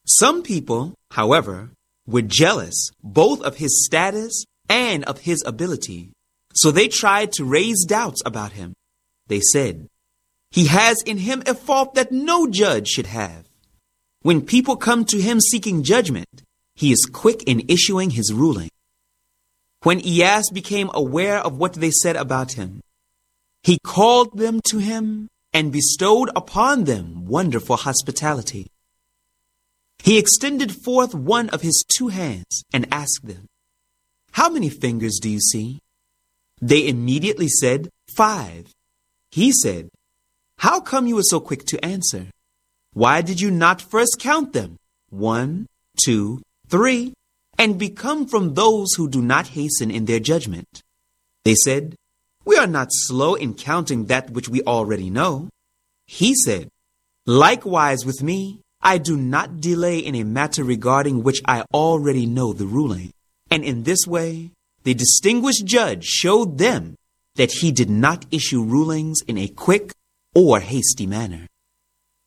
Some people, however, were jealous both of his status and of his ability. So they tried to raise doubts about him. They said, "He has in him a fault that no judge should have." When people come to him seeking judgment, he is quick in issuing his ruling. When Iyas became aware of what they said about him, he called them to him and bestowed upon them wonderful hospitality. He extended forth one of his 2 hands and asked them, "How many fingers do you see?" They immediately said, 5. He said, "How come you were so quick to answer? Why did you not first count them? 1, 2, 3, and become from those who do not hasten in their judgment?" They said, "We are not slow in counting that which we already know." He said, "Likewise with me, I do not delay in a matter regarding which I already know the ruling." And in this way, the distinguished judge showed them that he did not issue rulings in a quick or hasty manner.